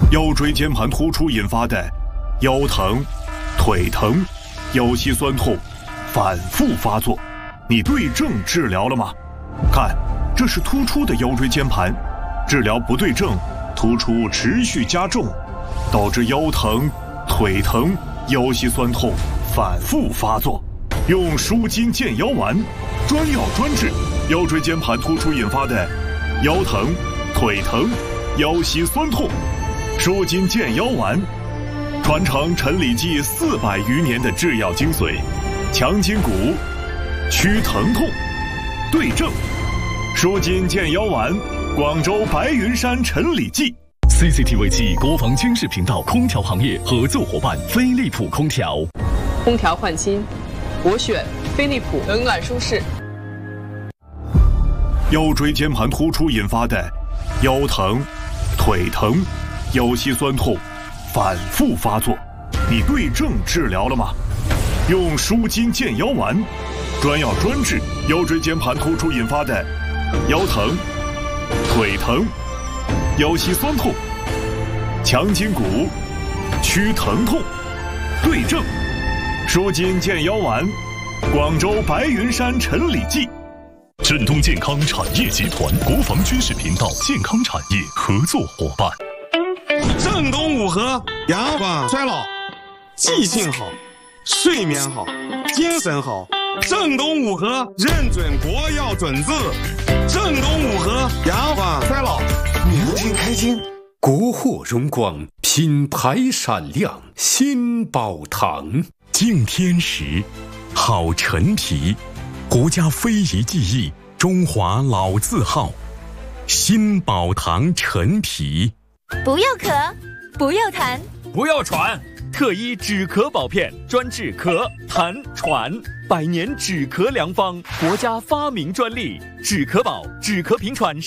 腰椎间盘突出引发的腰疼、腿疼、腰膝酸痛反复发作，你对症治疗了吗？看，这是突出的腰椎间盘，治疗不对症，突出持续加重，导致腰疼、腿疼、腰膝酸痛反复发作。用舒筋健腰丸，专药专治腰椎间盘突出引发的腰疼、腿疼、腰膝酸痛。舒筋健腰丸，传承陈李济400余年的制药精髓，强筋骨，祛疼痛，对症。舒筋健腰丸，广州白云山陈李济。 CCTV 7国防军事频道空调行业合作伙伴飞利浦空调。 空调换新，我选飞利浦，冷暖舒适。 腰椎间盘突出引发的腰疼、腿疼、腰膝酸痛反复发作，你对症治疗了吗？用舒筋健腰丸，专药专治腰椎间盘突出引发的腰疼、腿疼、腰膝酸痛，强筋骨，祛疼痛，对症。舒筋健腰丸，广州白云山陈李济。 振东健康产业集团国防军事频道健康产业合作伙伴。 正东五合，延缓衰老，记性好，睡眠好，精神好。正东五合认准国药准字，正东五合延缓衰老， 年轻开心，国货荣光，品牌闪亮，新宝堂。 敬天时，好陈皮，国家非遗技艺，中华老字号，新宝堂陈皮。 不要咳，不要痰， 不要喘，特医止咳保片，专治咳、痰、喘，100年止咳良方，国家发明专利，止咳宝，止咳平喘。